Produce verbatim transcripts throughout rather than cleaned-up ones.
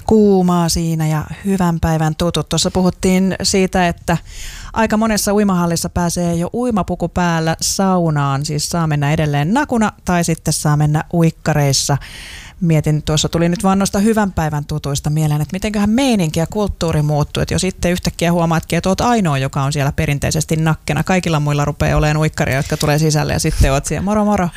Kuumaa siinä ja hyvän päivän tutut. Tuossa puhuttiin siitä, että aika monessa uimahallissa pääsee jo uimapuku päällä saunaan. Siis saa mennä edelleen nakuna tai sitten saa mennä uikkareissa. Mietin, tuossa tuli nyt vaan noista hyvän päivän tutuista mieleen, että mitenköhän meininki ja kulttuuri muuttuu. Että jos sitten yhtäkkiä huomaatkin, että oot ainoa, joka on siellä perinteisesti nakkena. Kaikilla muilla rupeaa olemaan uikkaria, jotka tulee sisälle ja sitten oot siellä moro moro.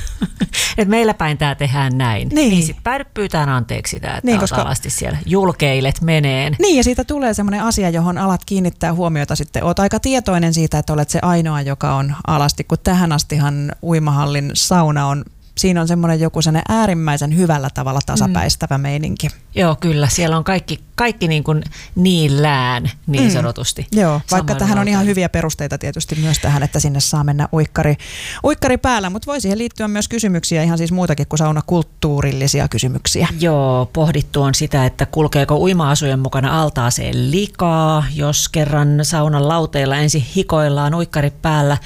Et meillä päin tää tehdään näin. Niin. Niin sit pyytään anteeksi sitä, että niin, oot koska alasti siellä julkeilet meneen. Niin, ja siitä tulee semmoinen asia, johon alat kiinnittää huomiota sitten. Oot aika tietoinen siitä, että olet se ainoa, joka on alasti, kun tähän astihan uimahallin sauna on, siinä on semmoinen joku sellainen äärimmäisen hyvällä tavalla tasapäistävä mm. meininki. Joo, kyllä. Siellä on kaikki, kaikki niin kuin niillään niin sanotusti. Mm. Joo, vaikka tähän on ihan hyviä perusteita tietysti myös tähän, että sinne saa mennä uikkari, uikkari päällä, mutta voi siihen liittyä myös kysymyksiä, ihan siis muutakin kuin saunakulttuurillisia kysymyksiä. Joo, pohdittu on sitä, että kulkeeko uima-asujen mukana altaaseen likaa, jos kerran saunan lauteilla ensin hikoillaan uikkari päällä.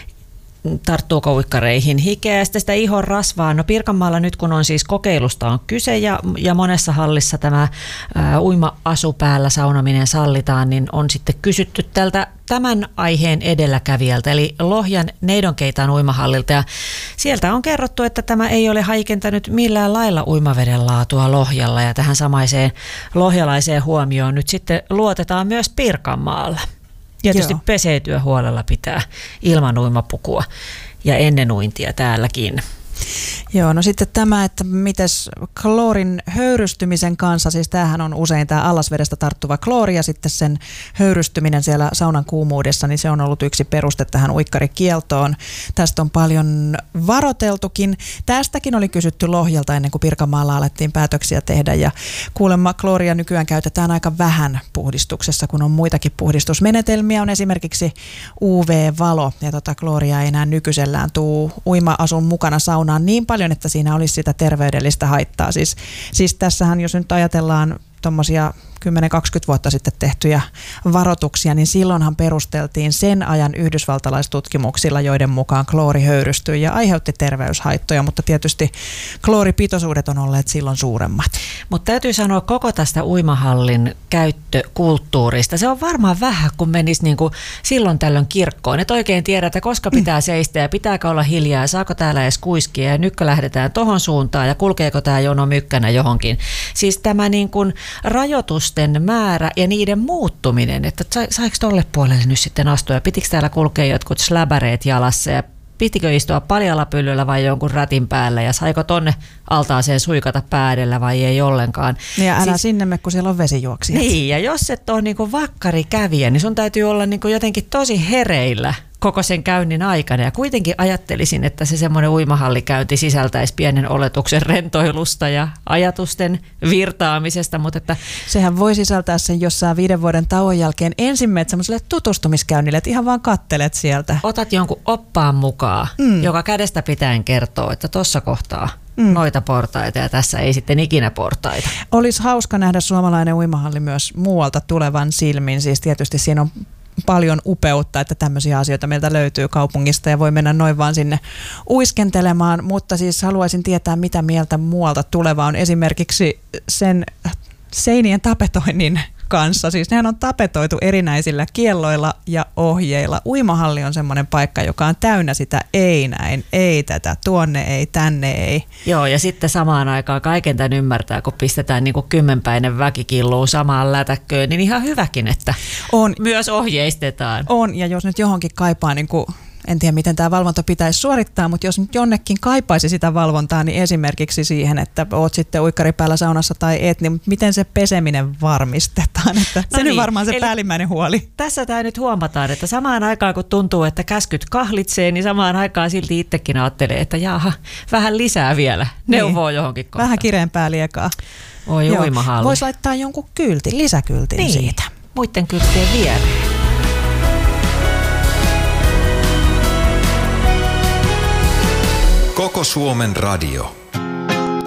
Tarttuuko uikkareihin hikeä ja sitten sitä ihon rasvaa? No Pirkanmaalla nyt kun on siis kokeilusta on kyse ja, ja monessa hallissa tämä ää, uima-asu päällä saunominen sallitaan, niin on sitten kysytty tältä tämän aiheen edelläkävijältä, eli Lohjan Neidonkeitaan uimahallilta. Ja sieltä on kerrottu, että tämä ei ole heikentänyt millään lailla uimaveden laatua Lohjalla ja tähän samaiseen lohjalaiseen huomioon nyt sitten luotetaan myös Pirkanmaalla. Tietysti Joo. peseytyä huolella pitää ilman uimapukua ja ennen uintia täälläkin. Joo, no sitten tämä, että mites kloorin höyrystymisen kanssa, siis tämähän on usein tämä allasvedestä tarttuva kloori ja sitten sen höyrystyminen siellä saunan kuumuudessa, niin se on ollut yksi peruste tähän uikkarikieltoon. Tästä on paljon varoteltukin. Tästäkin oli kysytty Lohjalta ennen kuin Pirkanmaalla alettiin päätöksiä tehdä ja kuulemma klooria nykyään käytetään aika vähän puhdistuksessa, kun on muitakin puhdistusmenetelmiä. On esimerkiksi U V-valo ja tota klooria ei enää nykyisellään tule uima-asun mukana saunaan niin paljon, että siinä olisi sitä terveydellistä haittaa. Siis, siis tässähän, jos nyt ajatellaan tuommoisia kymmenen kaksikymmentä vuotta sitten tehtyjä varoituksia, niin silloinhan perusteltiin sen ajan yhdysvaltalaistutkimuksilla, joiden mukaan kloori höyrystyi ja aiheutti terveyshaittoja, mutta tietysti klooripitoisuudet on olleet silloin suuremmat. Mutta täytyy sanoa koko tästä uimahallin käyttökulttuurista. Se on varmaan vähän, kun menisi niin kuin silloin tällöin kirkkoon. Et oikein tiedä, että koska pitää seistä ja pitääkö olla hiljaa ja saako täällä edes kuiskia ja nytkö lähdetään tohon suuntaan ja kulkeeko tämä jono mykkänä johonkin. Siis tämä niin kuin rajoitus määrä ja niiden muuttuminen, että saiko tolle puolelle nyt sitten astua ja pitikö täällä kulkea jotkut släbäreet jalassa ja pitikö istua paljalla pyllyllä vai jonkun rätin päällä ja saiko tonne altaaseen suikata päädellä vai ei ollenkaan. Ja älä siis, sinne me, kun siellä on vesijuoksijat. Niin, ja jos et ole niinku vakkarikävijä, niin sun täytyy olla niinku jotenkin tosi hereillä koko sen käynnin aikana. Ja kuitenkin ajattelisin, että se semmoinen uimahallikäynti sisältäisi pienen oletuksen rentoilusta ja ajatusten virtaamisesta. Mutta että sehän voi sisältää sen jossain viiden vuoden tauon jälkeen ensimmäiset semmoiselle tutustumiskäynnille, että ihan vaan kattelet sieltä. Otat jonkun oppaan mukaan, mm. joka kädestä pitäen kertoo, että tuossa kohtaa Mm. noita portaita ja tässä ei sitten ikinä portaita. Olisi hauska nähdä suomalainen uimahalli myös muualta tulevan silmin. Siis tietysti siinä on paljon upeutta, että tämmöisiä asioita meiltä löytyy kaupungista ja voi mennä noin vaan sinne uiskentelemaan, mutta siis haluaisin tietää, mitä mieltä muualta tuleva on esimerkiksi sen seinien tapetoinnin kanssa. Siis nehän on tapetoitu erinäisillä kielloilla ja ohjeilla. Uimahalli on semmoinen paikka, joka on täynnä sitä ei näin, ei tätä, tuonne ei, tänne ei. Joo, ja sitten samaan aikaan kaiken tämän ymmärtää, kun pistetään niin kuin kymmenpäinen väki killuun samaan lätäkköön, niin ihan hyväkin, että on, myös ohjeistetaan. On, ja jos nyt johonkin kaipaa niin kuin en tiedä, miten tämä valvonta pitäisi suorittaa, mutta jos nyt jonnekin kaipaisi sitä valvontaa, niin esimerkiksi siihen, että oot sitten uikkari päällä saunassa tai et, niin miten se peseminen varmistetaan? Että no se niin, nyt varmaan se päällimmäinen huoli. Tässä tämä nyt huomataan, että samaan aikaan kun tuntuu, että käskyt kahlitsee, niin samaan aikaan silti itsekin ajattelee, että jaha, vähän lisää vielä, neuvoo niin, johonkin kohtaan. Vähän kireempää liekaa. Oi uimahalli. Voisi laittaa jonkun kyltin, lisäkyltin niin, siitä. Muiden kylttien viereen. Koko Suomen radio.